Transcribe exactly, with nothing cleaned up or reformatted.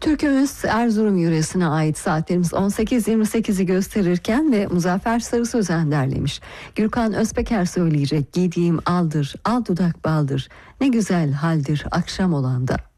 Türkümüz Erzurum yöresine ait. Saatlerimiz on sekiz yirmi sekizi gösterirken ve Muzaffer Sarı Sözen derlemiş. Gürkan Özpeker söyleyecek. Giydiğim aldır, al dudak baldır, ne güzel haldir akşam olanda.